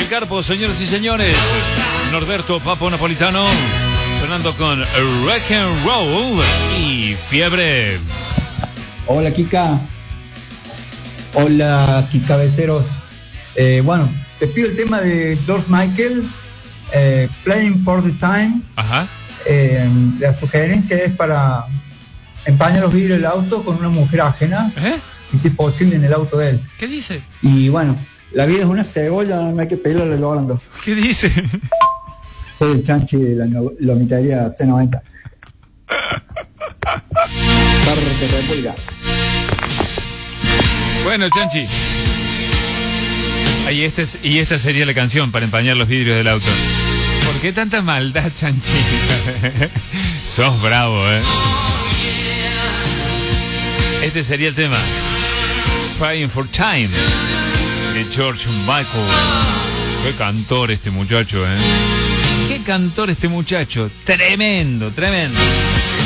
Policarpo, señores y señores. Norberto Papo Napolitano, sonando con Rock and Roll y Fiebre. Hola, Kika. Hola, Kikabeceros. Bueno, te pido el tema de George Michael, Playing for the Time. Ajá. La sugerencia es para empañar los vidrios del auto con una mujer ajena, y si posible en el auto de él. ¿Qué dice? Y bueno, la vida es una cebolla, no hay que pelarla logrando. ¿Qué dice? Soy el Chanchi de la lomitaría C90. Parte República. Bueno, Chanchi. Y esta sería la canción para empañar los vidrios del auto. ¿Por qué tanta maldad, Chanchi? Sos bravo, Este sería el tema. Crying for Time, de George Michael. Qué cantor este muchacho, Qué cantor este muchacho. Tremendo, tremendo.